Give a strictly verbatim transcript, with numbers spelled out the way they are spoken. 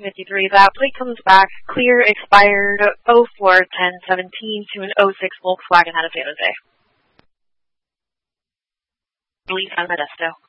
fifty-three. That plate comes back clear, expired oh four ten seventeen to an oh six Volkswagen out of San Jose. Release on Modesto.